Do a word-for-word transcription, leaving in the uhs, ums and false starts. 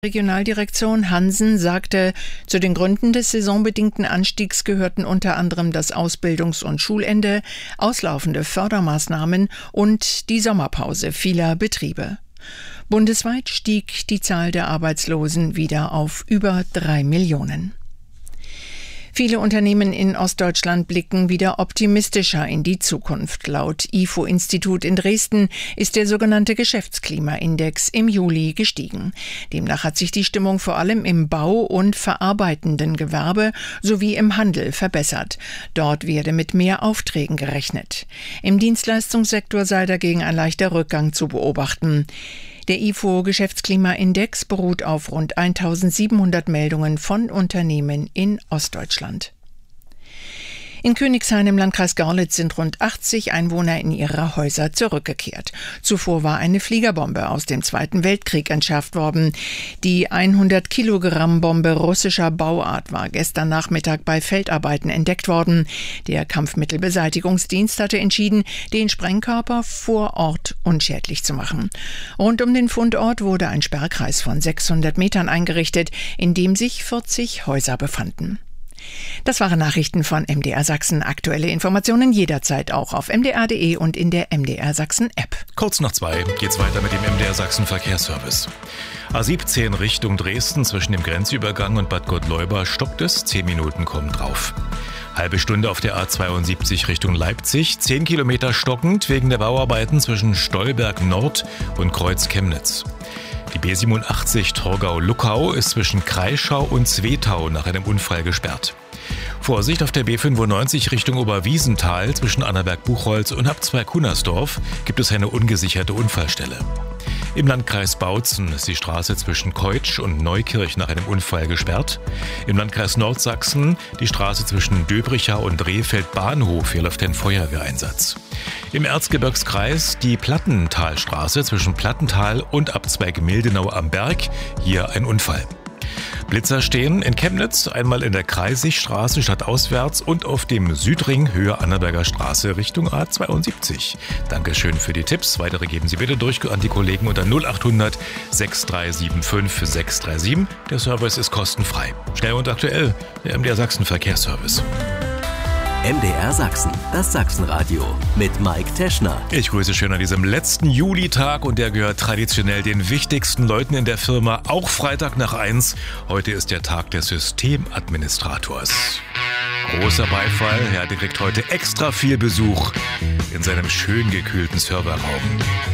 Regionaldirektion Hansen sagte, zu den Gründen des saisonbedingten Anstiegs gehörten unter anderem das Ausbildungs- und Schulende, auslaufende Fördermaßnahmen und die Sommerpause vieler Betriebe. Bundesweit stieg die Zahl der Arbeitslosen wieder auf über drei Millionen. Viele Unternehmen in Ostdeutschland blicken wieder optimistischer in die Zukunft. Laut I F O-Institut in Dresden ist der sogenannte Geschäftsklimaindex im Juli gestiegen. Demnach hat sich die Stimmung vor allem im Bau- und verarbeitenden Gewerbe sowie im Handel verbessert. Dort werde mit mehr Aufträgen gerechnet. Im Dienstleistungssektor sei dagegen ein leichter Rückgang zu beobachten. Der I F O-Geschäftsklimaindex beruht auf rund eintausendsiebenhundert Meldungen von Unternehmen in Ostdeutschland. In Königshain im Landkreis Görlitz sind rund achtzig Einwohner in ihre Häuser zurückgekehrt. Zuvor war eine Fliegerbombe aus dem Zweiten Weltkrieg entschärft worden. Die hundert Kilogramm Bombe russischer Bauart war gestern Nachmittag bei Feldarbeiten entdeckt worden. Der Kampfmittelbeseitigungsdienst hatte entschieden, den Sprengkörper vor Ort unschädlich zu machen. Rund um den Fundort wurde ein Sperrkreis von sechshundert Metern eingerichtet, in dem sich vierzig Häuser befanden. Das waren Nachrichten von M D R Sachsen. Aktuelle Informationen jederzeit auch auf m d r punkt d e und in der M D R Sachsen App. Kurz nach zwei geht's weiter mit dem M D R Sachsen Verkehrsservice. A siebzehn Richtung Dresden zwischen dem Grenzübergang und Bad Gottleuba stoppt es, zehn Minuten kommen drauf. Halbe Stunde auf der A zweiundsiebzig Richtung Leipzig, zehn Kilometer stockend wegen der Bauarbeiten zwischen Stolberg Nord und Kreuz Chemnitz. Die B siebenundachtzig Torgau-Luckau ist zwischen Kreischau und Zwetau nach einem Unfall gesperrt. Vorsicht auf der B fünfundneunzig Richtung Oberwiesenthal zwischen Annaberg-Buchholz und Abzweig-Hunnersdorf gibt es eine ungesicherte Unfallstelle. Im Landkreis Bautzen ist die Straße zwischen Keutsch und Neukirch nach einem Unfall gesperrt. Im Landkreis Nordsachsen die Straße zwischen Döbrichau und Rehfeld Bahnhof, hier läuft ein Feuerwehreinsatz. Im Erzgebirgskreis die Plattentalstraße zwischen Plattental und Abzweig Mildenau am Berg, hier ein Unfall. Blitzer stehen in Chemnitz, einmal in der Kreisigstraße stadtauswärts und auf dem Südring Höhe Annaberger Straße Richtung A zweiundsiebzig. Dankeschön für die Tipps. Weitere geben Sie bitte durch an die Kollegen unter null achthundert sechs drei sieben fünf sechs drei sieben. Der Service ist kostenfrei. Schnell und aktuell, der M D R Sachsen Verkehrsservice. M D R Sachsen, das Sachsenradio mit Mike Teschner. Ich grüße schön an diesem letzten Julitag und der gehört traditionell den wichtigsten Leuten in der Firma, auch Freitag nach eins. Heute ist der Tag des Systemadministrators. Großer Beifall, ja, der kriegt heute extra viel Besuch in seinem schön gekühlten Serverraum.